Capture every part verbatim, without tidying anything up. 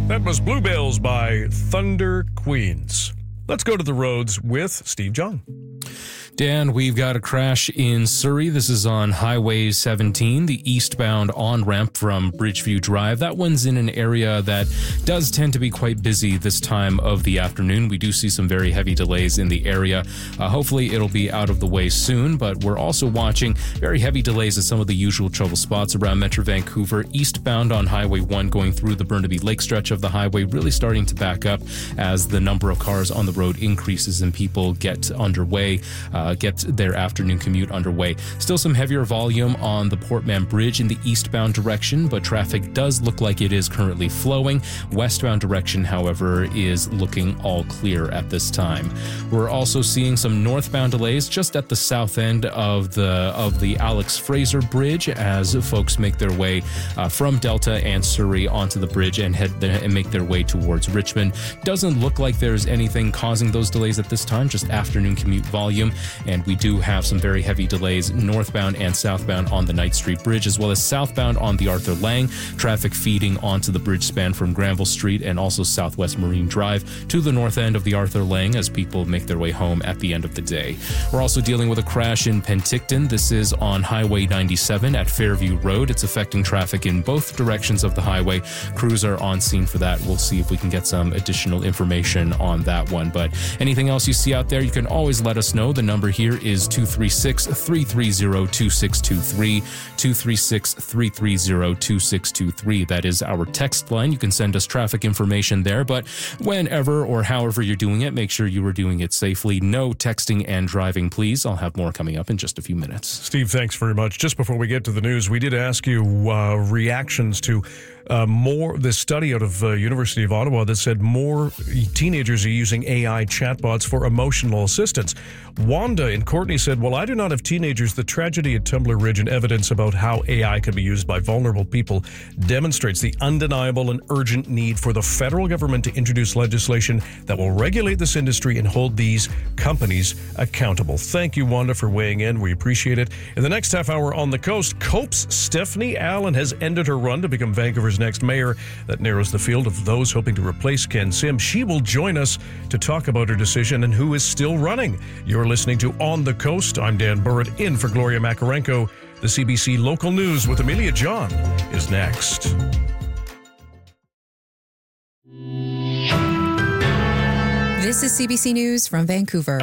That was Bluebells by Thunder Queens. Let's go to the roads with Steve John. Dan, we've got a crash in Surrey. This is on Highway seventeen, the eastbound on-ramp from Bridgeview Drive. That one's in an area that does tend to be quite busy this time of the afternoon. We do see some very heavy delays in the area. Uh, hopefully it'll be out of the way soon, but we're also watching very heavy delays at some of the usual trouble spots around Metro Vancouver. Eastbound on Highway one going through the Burnaby Lake stretch of the highway, really starting to back up as the number of cars on the road increases and people get underway. Uh, get their afternoon commute underway. Still some heavier volume on the Portman Bridge in the eastbound direction, but traffic does look like it is currently flowing. Westbound direction, however, is looking all clear at this time. We're also seeing some northbound delays just at the south end of the of the Alex Fraser Bridge as folks make their way uh, from Delta and Surrey onto the bridge and head there and make their way towards Richmond. Doesn't look like there's anything causing those delays at this time, just afternoon commute volume. And we do have some very heavy delays northbound and southbound on the Knight Street Bridge, as well as southbound on the Arthur Lang. Traffic feeding onto the bridge span from Granville Street and also Southwest Marine Drive to the north end of the Arthur Lang as people make their way home at the end of the day. We're also dealing with a crash in Penticton. This is on Highway ninety-seven at Fairview Road. It's affecting traffic in both directions of the highway. Crews are on scene for that. We'll see if we can get some additional information on that one. But anything else you see out there, you can always let us know. The number here is two three six, three three zero, two six two three, two three six, three three zero, two six two three. That is our text line. You can send us traffic information there, but whenever or however you're doing it, make sure you are doing it safely. No texting and driving, please. I'll have more coming up in just a few minutes. Steve, thanks very much. Just before we get to the news, we did ask you uh, reactions to Uh, more this study out of uh, University of Ottawa that said more teenagers are using A I chatbots for emotional assistance. Wanda in Courtney said, "Well, I do not have teenagers. The tragedy at Tumbler Ridge and evidence about how A I can be used by vulnerable people demonstrates the undeniable and urgent need for the federal government to introduce legislation that will regulate this industry and hold these companies accountable." Thank you, Wanda, for weighing in. We appreciate it. In the next half hour on the coast, Cope's Stephanie Allen has ended her run to become Vancouver's next mayor. That narrows the field of those hoping to replace Ken Sim. She will join us to talk about her decision and who is still running. You're listening to On the Coast. I'm Dan Burrett, in for Gloria Makarenko. The C B C Local News with Amelia John is next. This is C B C News from Vancouver.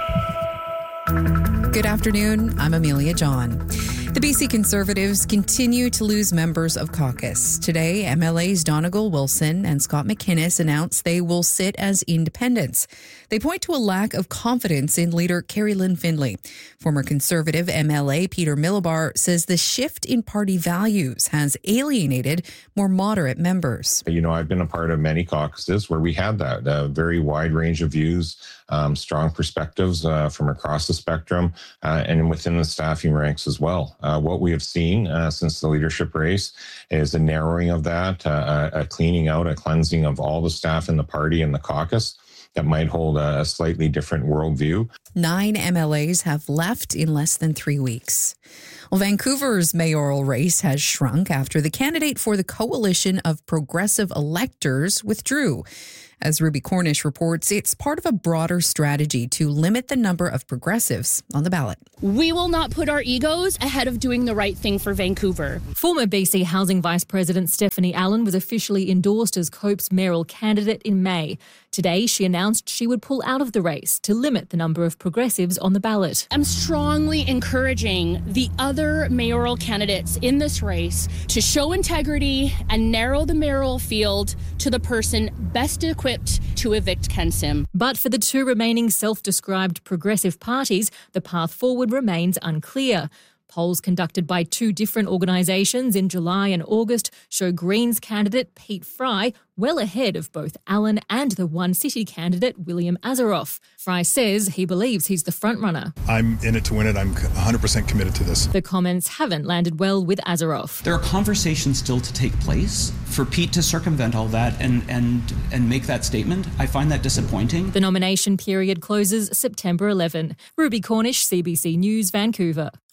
Good afternoon. I'm Amelia John. The B C Conservatives continue to lose members of caucus. Today, M L As Donegal Wilson and Scott McInnes announced they will sit as independents. They point to a lack of confidence in leader Carrie Lynn Findlay. Former Conservative M L A Peter Millibar says the shift in party values has alienated more moderate members. You know, I've been a part of many caucuses where we had that uh, very wide range of views, um, strong perspectives uh, from across the spectrum, uh, and within the staffing ranks as well. Uh, what we have seen uh, since the leadership race is a narrowing of that, uh, a cleaning out, a cleansing of all the staff in the party and the caucus that might hold a slightly different worldview. Nine M L As have left in less than three weeks. Well, Vancouver's mayoral race has shrunk after the candidate for the Coalition of Progressive Electors withdrew. As Ruby Cornish reports, it's part of a broader strategy to limit the number of progressives on the ballot. We will not put our egos ahead of doing the right thing for Vancouver. Former B C Housing Vice President Stephanie Allen was officially endorsed as Cope's mayoral candidate in May. Today, she announced she would pull out of the race to limit the number of progressives on the ballot. I'm strongly encouraging the other mayoral candidates in this race to show integrity and narrow the mayoral field to the person best equipped to evict Ken Sim. But for the two remaining self-described progressive parties, the path forward remains unclear. Polls conducted by two different organisations in July and August show Greens candidate Pete Fry well ahead of both Allen and the One City candidate William Azaroff. Fry says he believes he's the frontrunner. I'm in it to win it. I'm one hundred percent committed to this. The comments haven't landed well with Azaroff. There are conversations still to take place. For Pete to circumvent all that and, and, and make that statement, I find that disappointing. The nomination period closes September eleventh. Ruby Cornish, C B C News, Vancouver.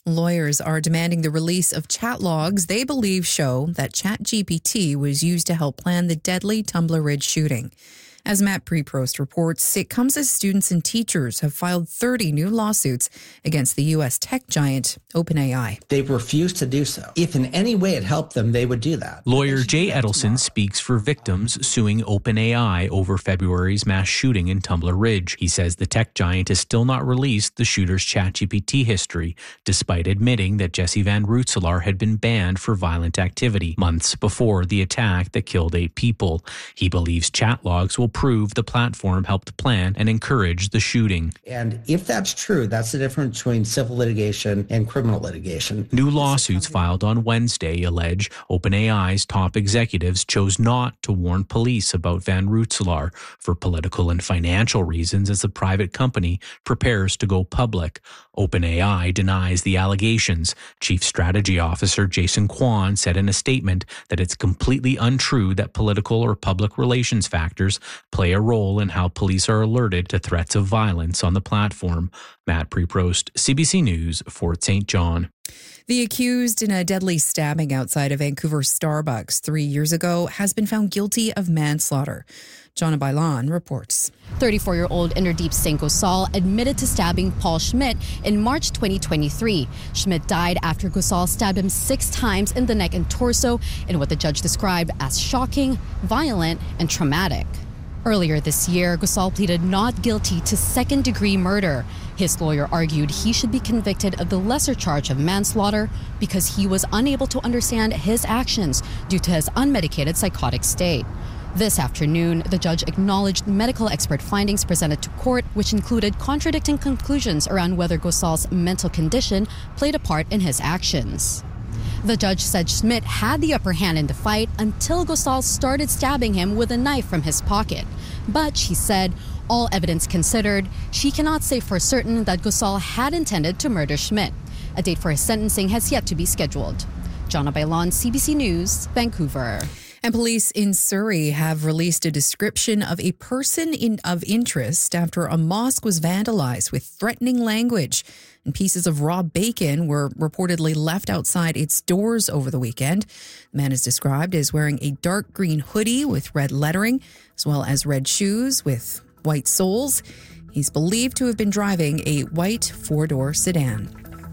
Lawyers are demanding the release of chat logs they believe show that ChatGPT was used to help plan the deadly Tumbler Ridge shooting. As Matt Preprost reports, it comes as students and teachers have filed thirty new lawsuits against the U S tech giant OpenAI. They refused to do so. If in any way it helped them, they would do that. Lawyer Jay Edelson speaks for victims suing OpenAI over February's mass shooting in Tumbler Ridge. He says the tech giant has still not released the shooter's ChatGPT history, despite admitting that Jesse Van Rootselaar had been banned for violent activity months before the attack that killed eight people. He believes chat logs will prove the platform helped plan and encourage the shooting. And if that's true, that's the difference between civil litigation and criminal litigation. New lawsuits filed on Wednesday allege OpenAI's top executives chose not to warn police about Van Rootselaar for political and financial reasons as the private company prepares to go public. OpenAI denies the allegations. Chief Strategy Officer Jason Kwan said in a statement that it's completely untrue that political or public relations factors play a role in how police are alerted to threats of violence on the platform. Matt Preprost, C B C News, Fort Saint John. The accused in a deadly stabbing outside a Vancouver Starbucks three years ago has been found guilty of manslaughter. Jonna Bailan reports. thirty-four-year-old Inderdeep Singh Gosal admitted to stabbing Paul Schmidt in March twenty twenty-three. Schmidt died after Gosal stabbed him six times in the neck and torso in what the judge described as shocking, violent, and traumatic. Earlier this year, Gosal pleaded not guilty to second-degree murder. His lawyer argued he should be convicted of the lesser charge of manslaughter because he was unable to understand his actions due to his unmedicated psychotic state. This afternoon, the judge acknowledged medical expert findings presented to court, which included contradicting conclusions around whether Gosal's mental condition played a part in his actions. The judge said Schmidt had the upper hand in the fight until Gosal started stabbing him with a knife from his pocket. But she said, all evidence considered, she cannot say for certain that Gosal had intended to murder Schmidt. A date for his sentencing has yet to be scheduled. Jonna Bailan, C B C News, Vancouver. And police in Surrey have released a description of a person in, of interest after a mosque was vandalized with threatening language. And pieces of raw bacon were reportedly left outside its doors over the weekend. The man is described as wearing a dark green hoodie with red lettering, as well as red shoes with white soles. He's believed to have been driving a white four-door sedan.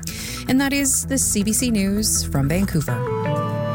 And that is the C B C News from Vancouver.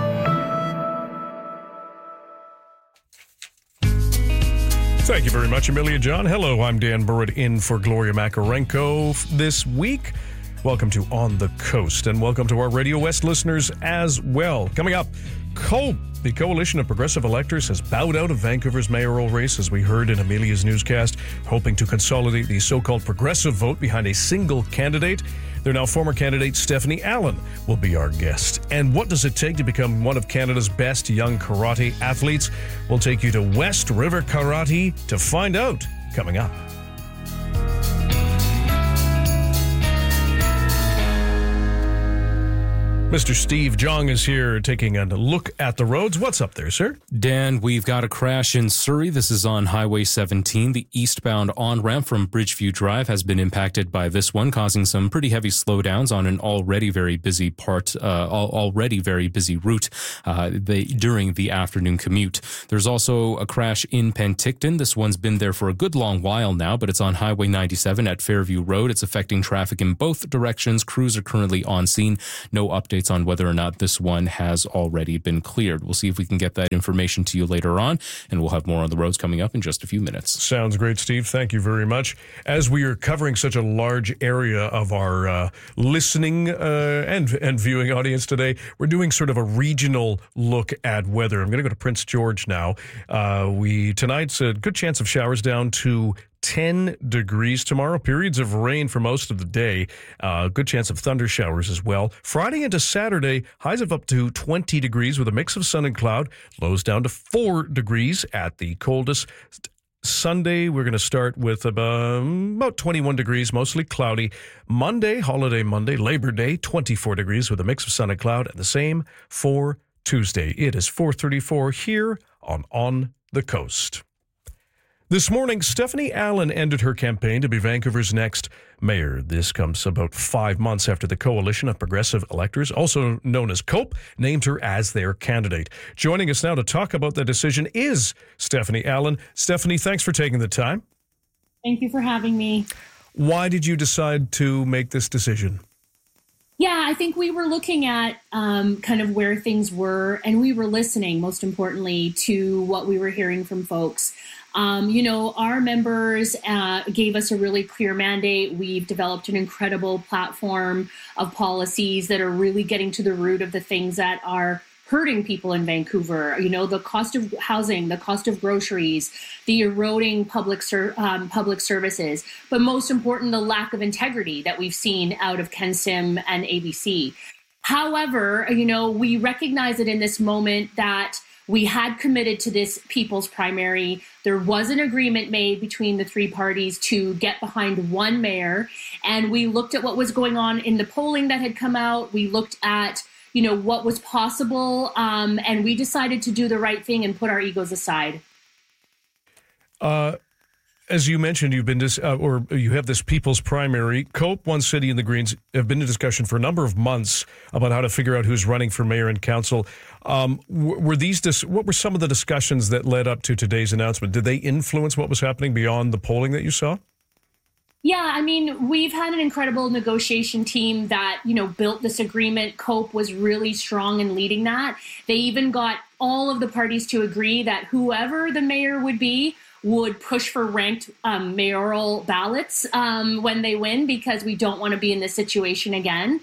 Thank you very much, Amelia John. Hello, I'm Dan Burritt in for Gloria Makarenko this week. Welcome to On the Coast, and welcome to our Radio West listeners as well. Coming up, COPE, the Coalition of Progressive Electors, has bowed out of Vancouver's mayoral race, as we heard in Amelia's newscast, hoping to consolidate the so-called progressive vote behind a single candidate. Their now former candidate, Stephanie Allen, will be our guest. And what does it take to become one of Canada's best young karate athletes? We'll take you to West River Karate to find out, coming up. Mister Steve Jong is here taking a look at the roads. What's up there, sir? Dan, we've got a crash in Surrey. This is on Highway seventeen. The eastbound on-ramp from Bridgeview Drive has been impacted by this one, causing some pretty heavy slowdowns on an already very busy part, uh, already very busy route uh, they, during the afternoon commute. There's also a crash in Penticton. This one's been there for a good long while now, but it's on Highway ninety-seven at Fairview Road. It's affecting traffic in both directions. Crews are currently on scene. No updates on whether or not this one has already been cleared. We'll see if we can get that information to you later on, and we'll have more on the roads coming up in just a few minutes. Sounds great, Steve. Thank you very much. As we are covering such a large area of our uh, listening uh, and, and viewing audience today, we're doing sort of a regional look at weather. I'm going to go to Prince George now. Uh, we tonight's a good chance of showers down to ten degrees tomorrow. Periods of rain for most of the day. Uh, good chance of thunder showers as well. Friday into Saturday, highs of up to twenty degrees with a mix of sun and cloud. Lows down to four degrees at the coldest. Sunday, we're going to start with about, about twenty-one degrees, mostly cloudy. Monday, holiday Monday, Labor Day, twenty-four degrees with a mix of sun and cloud. And the same for Tuesday. It is four thirty-four here on On the Coast. This morning, Stephanie Allen ended her campaign to be Vancouver's next mayor. This comes about five months after the Coalition of Progressive Electors, also known as COPE, named her as their candidate. Joining us now to talk about the decision is Stephanie Allen. Stephanie, thanks for taking the time. Thank you for having me. Why did you decide to make this decision? Yeah, I think we were looking at um, kind of where things were, and we were listening, most importantly, to what we were hearing from folks. Um, you know, our members uh, gave us a really clear mandate. We've developed an incredible platform of policies that are really getting to the root of the things that are hurting people in Vancouver. You know, the cost of housing, the cost of groceries, the eroding public ser- um, public services, but most important, the lack of integrity that we've seen out of KenSim and A B C. However, you know, we recognize that in this moment that we had committed to this people's primary. There was an agreement made between the three parties to get behind one mayor. And we looked at what was going on in the polling that had come out. We looked at you know, what was possible. Um, and we decided to do the right thing and put our egos aside. Uh, as you mentioned, you've been dis- uh, or you have this people's primary. COPE, One City, and the Greens have been in discussion for a number of months about how to figure out who's running for mayor and council. Um, were these dis- what were some of the discussions that led up to today's announcement? Did they influence what was happening beyond the polling that you saw? Yeah, I mean, we've had an incredible negotiation team that, you know, built this agreement. COPE was really strong in leading that. They even got all of the parties to agree that whoever the mayor would be would push for ranked um, mayoral ballots um, when they win, because we don't want to be in this situation again.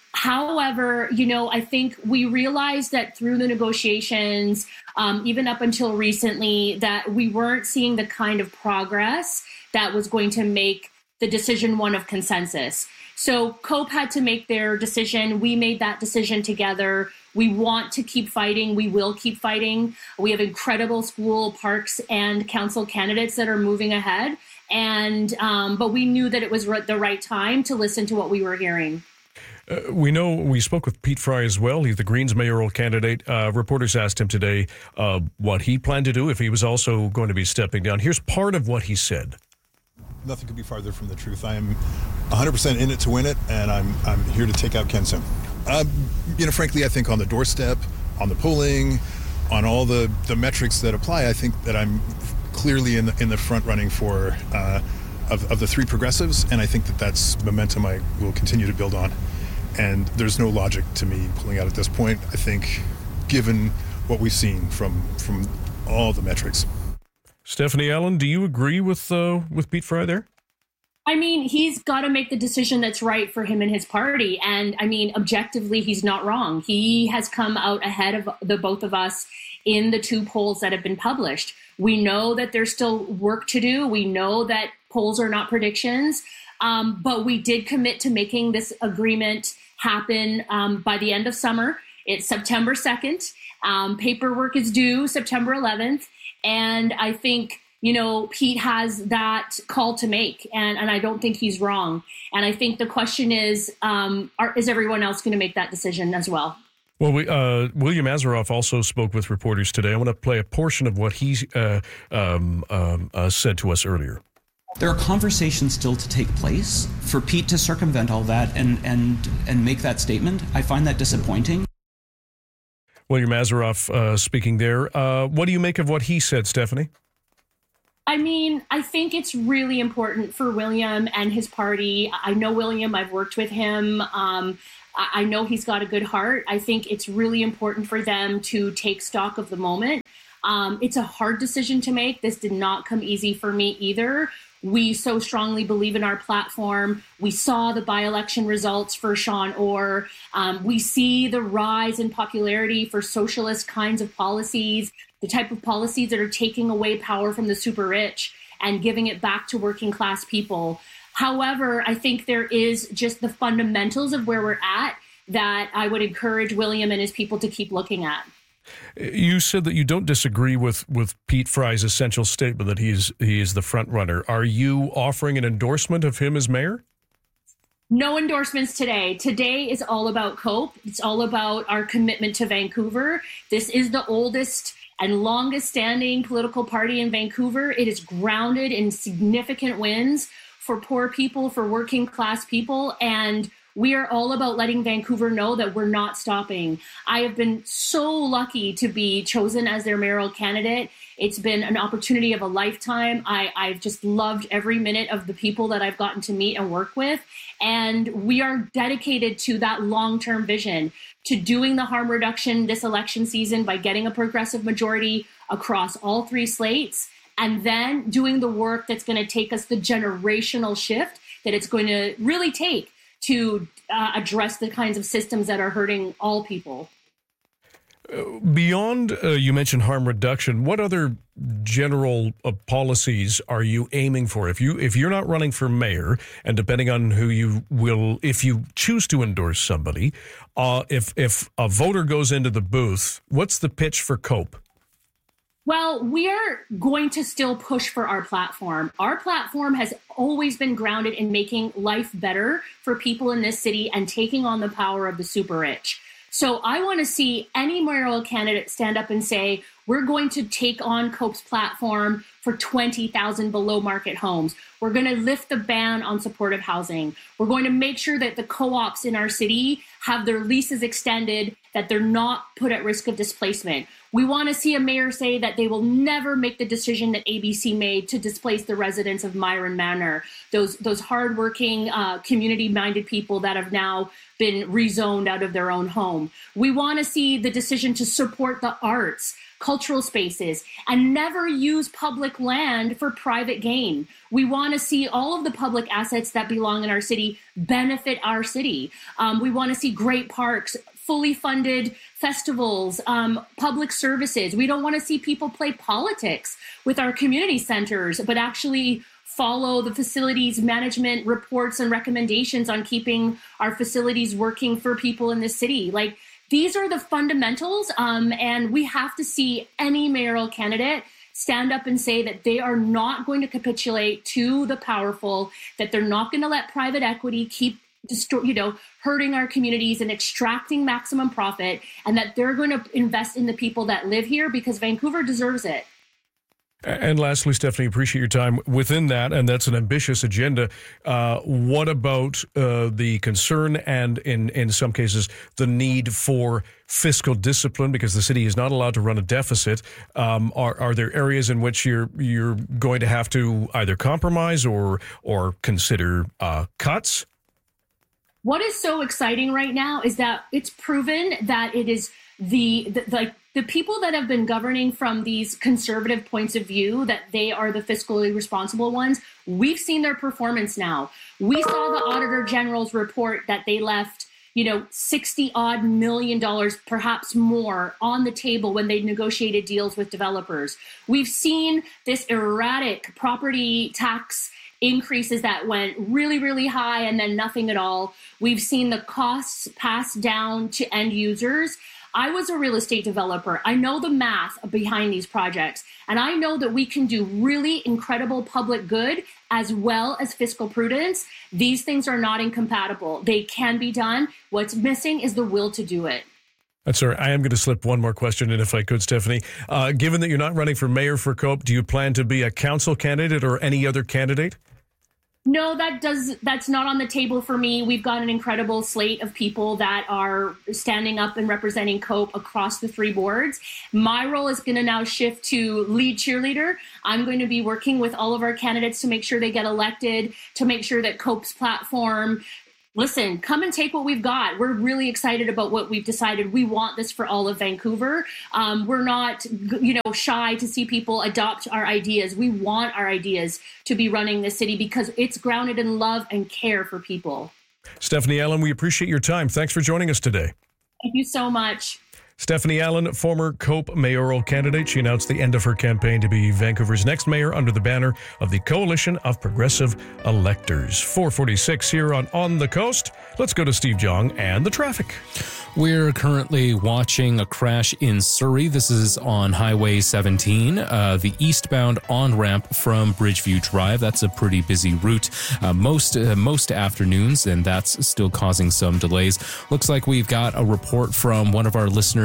However, you know, I think we realized that through the negotiations, um, even up until recently, that we weren't seeing the kind of progress that was going to make the decision one of consensus. So COPE had to make their decision. We made that decision together. We want to keep fighting. We will keep fighting. We have incredible school, parks, and council candidates that are moving ahead. And um, but we knew that it was the right time to listen to what we were hearing. Uh, we know we spoke with Pete Fry as well. He's the Greens mayoral candidate. Uh, reporters asked him today uh, what he planned to do if he was also going to be stepping down. Here's part of what he said. Nothing could be farther from the truth. I am one hundred percent in it to win it, and I'm I'm here to take out KenSim. Um, you know, frankly, I think on the doorstep, on the polling, on all the, the metrics that apply, I think that I'm clearly in the, in the front running for uh, of, of the three progressives, and I think that that's momentum I will continue to build on. And there's no logic to me pulling out at this point, I think, given what we've seen from from all the metrics. Stephanie Allen, do you agree with uh, with Pete Fry there? I mean, he's got to make the decision that's right for him and his party. And I mean, objectively, he's not wrong. He has come out ahead of the both of us in the two polls that have been published. We know that there's still work to do. We know that polls are not predictions. Um, but we did commit to making this agreement happen um, by the end of summer. It's September second. Um, paperwork is due September eleventh. And I think, you know, Pete has that call to make, and, and I don't think he's wrong. And I think the question is, um, are, is everyone else going to make that decision as well? Well, we, uh, William Azaroff also spoke with reporters today. I want to play a portion of what he uh, um, um, uh, said to us earlier. There are conversations still to take place. For Pete to circumvent all that and, and, and make that statement, I find that disappointing. William Azaroff uh, speaking there. Uh, what do you make of what he said, Stephanie? I mean, I think it's really important for William and his party. I know William, I've worked with him. Um, I know he's got a good heart. I think it's really important for them to take stock of the moment. Um, it's a hard decision to make. This did not come easy for me either. We so strongly believe in our platform. We saw the by-election results for Sean Orr. Um, we see the rise in popularity for socialist kinds of policies, the type of policies that are taking away power from the super rich and giving it back to working class people. However, I think there is just the fundamentals of where we're at that I would encourage William and his people to keep looking at. You said that you don't disagree with, with Pete Fry's essential statement that he's he is the front runner. Are you offering an endorsement of him as mayor? No endorsements today. Today is all about COPE. It's all about our commitment to Vancouver. This is the oldest and longest standing political party in Vancouver. It is grounded in significant wins for poor people, for working class people, and we are all about letting Vancouver know that we're not stopping. I have been so lucky to be chosen as their mayoral candidate. It's been an opportunity of a lifetime. I, I've just loved every minute of the people that I've gotten to meet and work with. And we are dedicated to that long-term vision, to doing the harm reduction this election season by getting a progressive majority across all three slates, and then doing the work that's going to take us the generational shift that it's going to really take to uh, address the kinds of systems that are hurting all people. Uh, beyond, uh, you mentioned harm reduction, what other general uh, policies are you aiming for? If you if you're not running for mayor, and depending on who you will, if you choose to endorse somebody, uh, if if a voter goes into the booth, what's the pitch for COPE? Well, we are going to still push for our platform. Our platform has always been grounded in making life better for people in this city and taking on the power of the super rich. So I want to see any mayoral candidate stand up and say, we're going to take on COPE's platform for twenty thousand below market homes. We're going to lift the ban on supportive housing. We're going to make sure that the co-ops in our city have their leases extended, that they're not put at risk of displacement. We want to see a mayor say that they will never make the decision that A B C made to displace the residents of Myron Manor, those those hardworking, uh, community-minded people that have now been rezoned out of their own home. We want to see the decision to support the arts, cultural spaces, and never use public land for private gain. We want to see all of the public assets that belong in our city benefit our city. Um, we want to see great parks, fully funded festivals, um, public services. We don't want to see people play politics with our community centers, but actually follow the facilities management reports and recommendations on keeping our facilities working for people in the city. Like, these are the fundamentals, um, and we have to see any mayoral candidate stand up and say that they are not going to capitulate to the powerful, that they're not going to let private equity keep you know, hurting our communities and extracting maximum profit, and that they're going to invest in the people that live here because Vancouver deserves it. And lastly, Stephanie, appreciate your time within that, and that's an ambitious agenda. Uh, what about uh, the concern and, in, in some cases, the need for fiscal discipline, because the city is not allowed to run a deficit? Um, are, are there areas in which you're you're going to have to either compromise or or consider uh, cuts? What is so exciting right now is that it's proven that it is the, the like the people that have been governing from these conservative points of view, that they are the fiscally responsible ones. We've seen their performance now. We saw the Auditor General's report that they left, you know, sixty odd million dollars, perhaps more, on the table when they negotiated deals with developers. We've seen this erratic property tax increases that went really, really high and then nothing at all. We've seen the costs passed down to end users. I was a real estate developer. I know the math behind these projects, and I know that we can do really incredible public good as well as fiscal prudence. These things are not incompatible. They can be done. What's missing is the will to do it. That's all right. I am going to slip one more question in if I could, Stephanie. Uh, given that you're not running for mayor for COPE, do you plan to be a council candidate or any other candidate? No, that does. That's not on the table for me. We've got an incredible slate of people that are standing up and representing COPE across the three boards. My role is going to now shift to lead cheerleader. I'm going to be working with all of our candidates to make sure they get elected, to make sure that COPE's platform, listen, come and take what we've got. We're really excited about what we've decided. We want this for all of Vancouver. Um, we're not, you know, shy to see people adopt our ideas. We want our ideas to be running the city because it's grounded in love and care for people. Stephanie Allen, we appreciate your time. Thanks for joining us today. Thank you so much. Stephanie Allen, former COPE mayoral candidate. She announced the end of her campaign to be Vancouver's next mayor under the banner of the Coalition of Progressive Electors. four forty-six here on On the Coast. Let's go to Steve Jong and the traffic. We're currently watching a crash in Surrey. This is on Highway seventeen, uh, the eastbound on-ramp from Bridgeview Drive. That's a pretty busy route uh, most uh, most afternoons, and that's still causing some delays. Looks like we've got a report from one of our listeners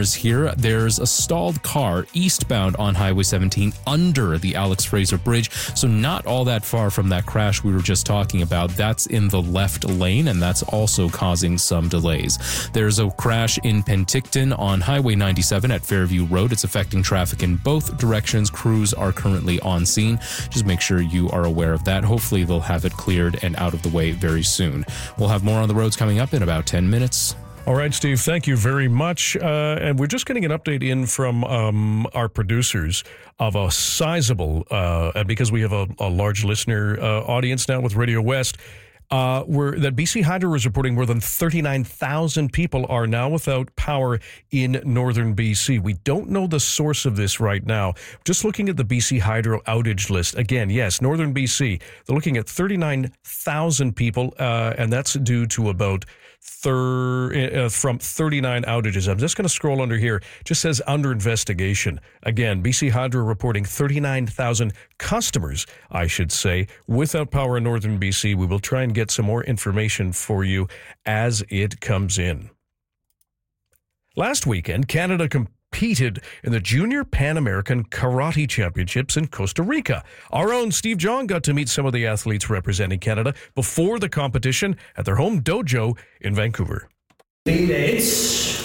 listeners here, there's a stalled car eastbound on Highway seventeen under the Alex Fraser Bridge, so not all that far from that crash we were just talking about. That's in the left lane, and that's also causing some delays. There's a crash in Penticton on Highway ninety-seven at Fairview Road. It's affecting traffic in both directions. Crews are currently on scene. Just make sure you are aware of that. Hopefully they'll have it cleared and out of the way very soon. We'll have more on the roads coming up in about ten minutes. All right, Steve, thank you very much. Uh, and we're just getting an update in from um, our producers of a sizable, uh, and because we have a, a large listener uh, audience now with Radio West, uh, where that B C Hydro is reporting more than thirty-nine thousand people are now without power in northern B C. We don't know the source of this right now. Just looking at the B C Hydro outage list, again, yes, northern B C, they're looking at thirty-nine thousand people, uh, and that's due to about Thir- uh, from thirty-nine outages. I'm just going to scroll under here. It just says under investigation. Again, B C Hydro reporting thirty-nine thousand customers, I should say, without power in northern B C. We will try and get some more information for you as it comes in. Last weekend, Canada competed in the Junior Pan American Karate Championships in Costa Rica. Our own Steve John got to meet some of the athletes representing Canada before the competition at their home dojo in Vancouver. Teammates.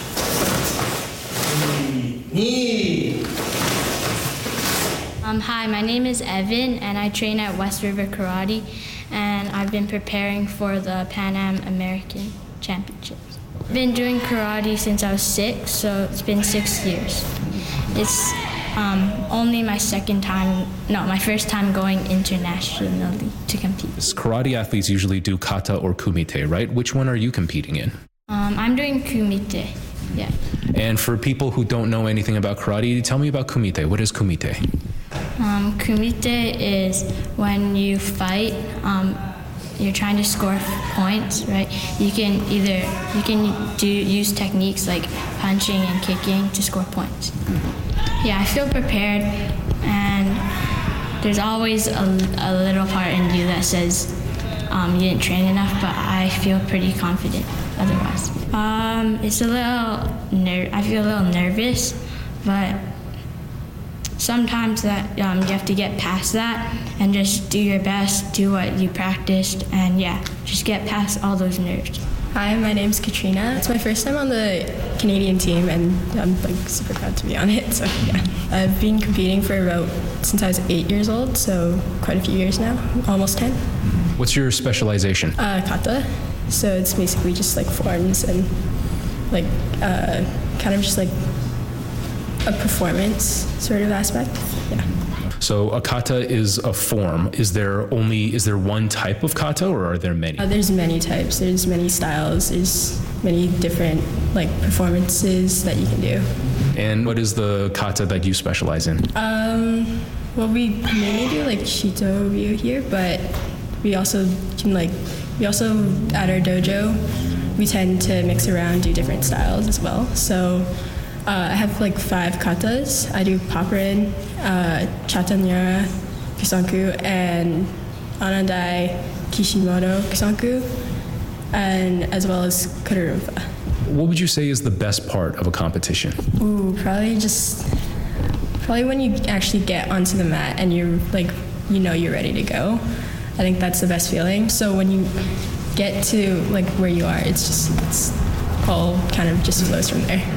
Um, hi, my name is Evan, and I train at West River Karate, and I've been preparing for the Pan Am American Championships. I've been doing karate since I was six, so it's been six years. It's um, only my second time, no, my first time going internationally to compete. Karate athletes usually do kata or kumite, right? Which one are you competing in? Um, I'm doing kumite, yeah. And for people who don't know anything about karate, tell me about kumite. What is kumite? Um, kumite is when you fight, um, you're trying to score points, right? You can either, you can do use techniques like punching and kicking to score points. Yeah, I feel prepared, and there's always a, a little part in you that says um, you didn't train enough, but I feel pretty confident otherwise. Um, it's a little, ner- I feel a little nervous, but sometimes that um, you have to get past that and just do your best, do what you practiced, and yeah, just get past all those nerves. Hi, my name's Katrina. It's my first time on the Canadian team, and I'm like super proud to be on it. So yeah, I've been competing for about since I was eight years old, so quite a few years now, almost ten. What's your specialization? Uh, kata. So it's basically just like forms and like uh, kind of just like a performance sort of aspect. Yeah. So a kata is a form. Is there only is there one type of kata, or are there many? Uh, there's many types. There's many styles. There's many different like performances that you can do. And what is the kata that you specialize in? Um, well, we mainly do like Shito Ryu here, but we also can like we also at our dojo we tend to mix around, do different styles as well. So. Uh, I have like five katas. I do Paparin, uh, Chatanyara, Kisanku, and Anandai Kishimoto Kisanku, and as well as Kururumfa. What would you say is the best part of a competition? Ooh, probably just, probably when you actually get onto the mat and you're like, you know you're ready to go. I think that's the best feeling. So when you get to like where you are, it's just, it's all kind of just flows from there.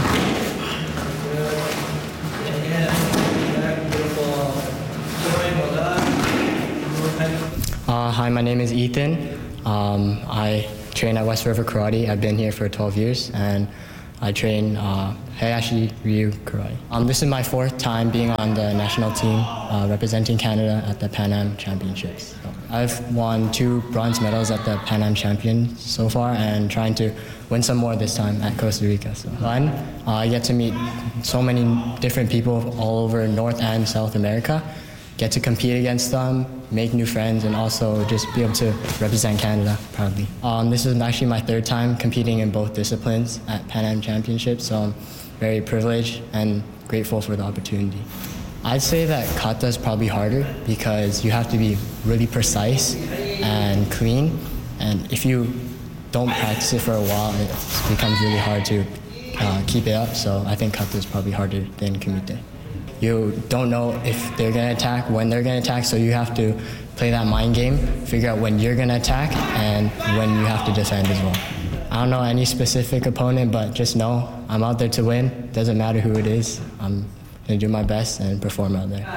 Uh, hi, my name is Ethan. Um, I train at West River Karate. I've been here for twelve years, and I train uh, Heihachi Ryu Karate. Um, this is my fourth time being on the national team uh, representing Canada at the Pan Am Championships. So I've won two bronze medals at the Pan Am Champions so far, and trying to win some more this time at Costa Rica. So fun. Uh, I get to meet so many different people all over North and South America. Get to compete against them, make new friends, and also just be able to represent Canada proudly. Um, this is actually my third time competing in both disciplines at Pan Am Championships, so I'm very privileged and grateful for the opportunity. I'd say that kata is probably harder because you have to be really precise and clean, and if you don't practice it for a while, it becomes really hard to uh, keep it up. So I think kata is probably harder than kumite. You don't know if they're going to attack, when they're going to attack, so you have to play that mind game, figure out when you're going to attack and when you have to defend as well. I don't know any specific opponent, but just know I'm out there to win. Doesn't matter who it is. I'm going to do my best and perform out there.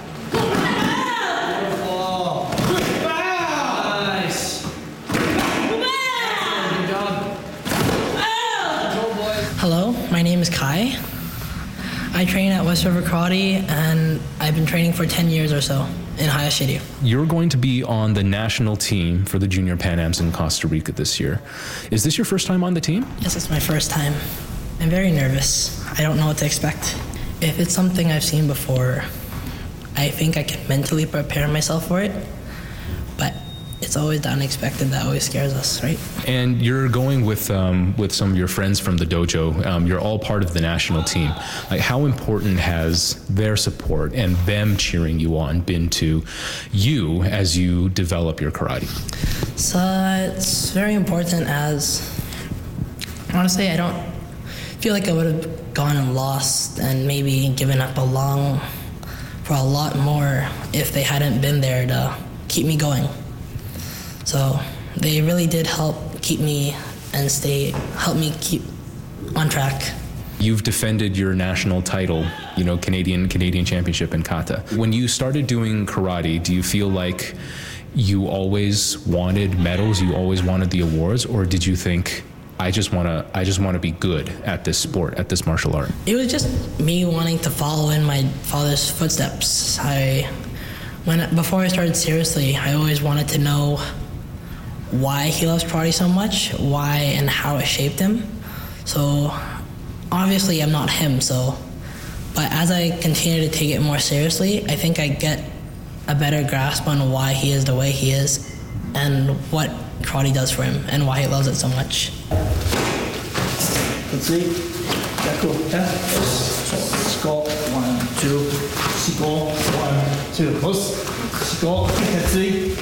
Hello, my name is Kai. I train at West River Karate, and I've been training for ten years or so in Hayashiryu. You're going to be on the national team for the Junior Pan Ams in Costa Rica this year. Is this your first time on the team? Yes, it's my first time. I'm very nervous. I don't know what to expect. If it's something I've seen before, I think I can mentally prepare myself for it, but it's always the unexpected that always scares us, right? And you're going with um, with some of your friends from the dojo. Um, you're all part of the national team. Like, how important has their support and them cheering you on been to you as you develop your karate? So it's very important, as honestly, I don't feel like I would have gone and lost and maybe given up a long for a lot more if they hadn't been there to keep me going. So they really did help keep me and stay, help me keep on track. You've defended your national title, you know, Canadian Canadian Championship in kata. When you started doing karate, do you feel like you always wanted medals, you always wanted the awards, or did you think, I just want to I just want to be good at this sport, at this martial art? It was just me wanting to follow in my father's footsteps. I when before I started seriously, I always wanted to know why he loves karate so much, why and how it shaped him. So obviously I'm not him, so but as I continue to take it more seriously, I think I get a better grasp on why he is the way he is and what karate does for him and why he loves it so much. Let's see. Yeah, cool. Yeah. Skull. One, two. Skull. One, two. Skull. Let's see.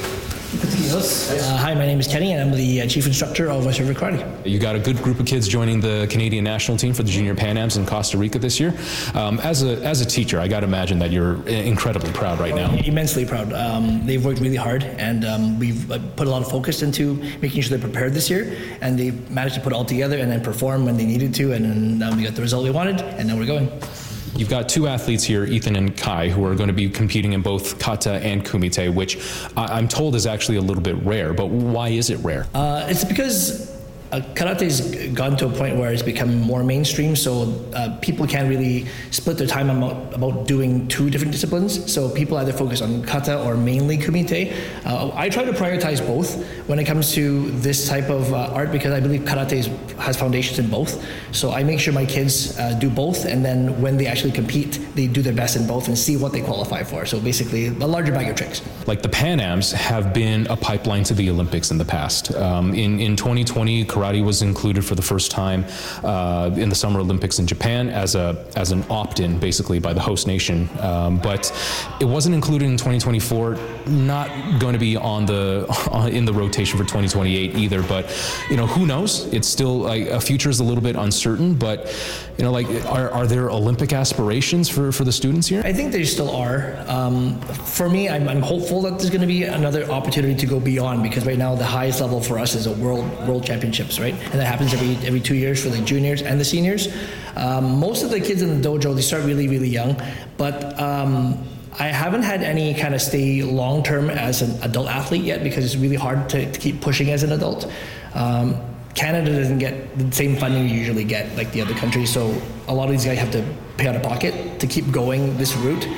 Uh, hi, my name is Kenny, and I'm the uh, chief instructor of West River Karate. You got a good group of kids joining the Canadian national team for the Junior Pan Ams in Costa Rica this year. Um, as a as a teacher, I got to imagine that you're incredibly proud right now. Immensely proud. Um, they've worked really hard, and um, we've uh, put a lot of focus into making sure they're prepared this year, and they managed to put it all together and then perform when they needed to, and then um, we got the result we wanted, and now we're going. You've got two athletes here, Ethan and Kai, who are going to be competing in both kata and kumite, which I'm told is actually a little bit rare. But why is it rare? Uh, it's because uh, karate's gotten to a point where it's become more mainstream, so uh, people can't really split their time about, about doing two different disciplines. So people either focus on kata or mainly kumite. Uh, I try to prioritize both when it comes to this type of uh, art, because I believe karate is, has foundations in both. So I make sure my kids uh, do both, and then when they actually compete, they do their best in both and see what they qualify for. So basically, a larger bag of tricks. Like the Pan Ams have been a pipeline to the Olympics in the past. Um, in, in twenty twenty, karate was included for the first time uh, in the Summer Olympics in Japan as a as an opt-in, basically, by the host nation. Um, but it wasn't included in twenty twenty-four. Not going to be on the on, in the rotation for twenty twenty-eight either. But you know, who knows? It's still like a future is a little bit uncertain. But you know, like, are are there Olympic aspirations for for the students here? I think there still are. Um, for me, I'm, I'm hopeful that there's going to be another opportunity to go beyond, because right now the highest level for us is a world world championships, right? And that happens every every two years for the juniors and the seniors. Um, most of the kids in the dojo, they start really, really young, but um, I haven't had any kind of stay long term as an adult athlete yet, because it's really hard to, to keep pushing as an adult. Um, Canada doesn't get the same funding you usually get like the other countries, so a lot of these guys have to pay out of pocket to keep going this route.